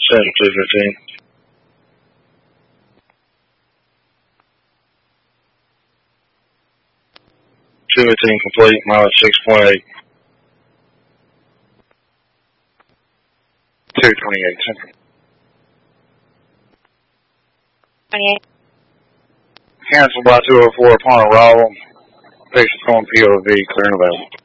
Central 215. 215 complete, mileage 6.8. 228 Central. 28. Cancel by 204 upon arrival. Patient phone POV, clear and available.